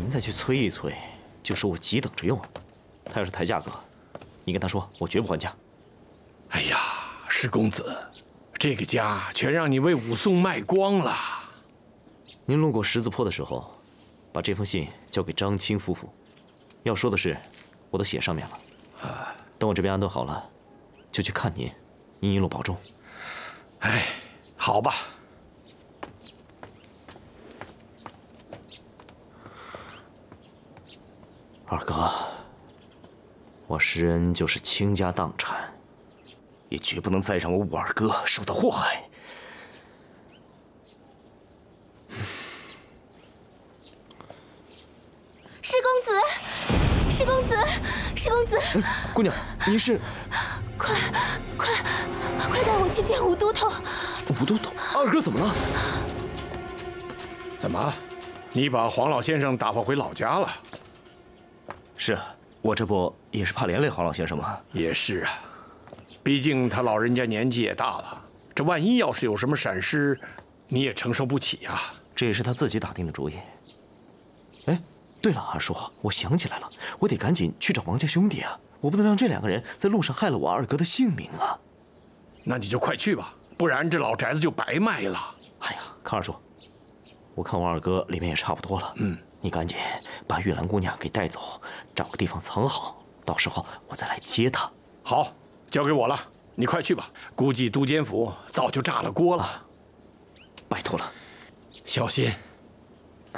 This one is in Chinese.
您再去催一催，就说我急等着用。他要是抬价格，你跟他说我绝不还价。 哎呀，施公子，这个家全让你为武松卖光了。 您路过十字坡的时候，把这封信交给张青夫妇，要说的事我都写上面了。等我这边安顿好了，就去看您。您一路保重。 哎，好吧。 二哥，我施恩就是倾家荡产，也绝不能再让我五二哥受到祸害。 施公子，施公子，施公子， 姑娘，您是？ 快带我去见吴都头。 吴都头，二哥怎么了？ 怎么，你把黄老先生打发回老家了？ 是我这不也是怕连累黄老先生吗？ 也是啊，毕竟他老人家年纪也大了，这万一要是有什么闪失，你也承受不起啊。 这也是他自己打定的主意。哎，对了，二叔，我想起来了，我得赶紧去找王家兄弟啊！我不能让这两个人在路上害了我二哥的性命啊！ 那你就快去吧，不然这老宅子就白卖了。 哎呀，康二叔，我看我二哥里面也差不多了。你赶紧把玉兰姑娘给带走，找个地方藏好，到时候我再来接她。 好，交给我了，你快去吧。估计都监府早就炸了锅了。 拜托了， 小心。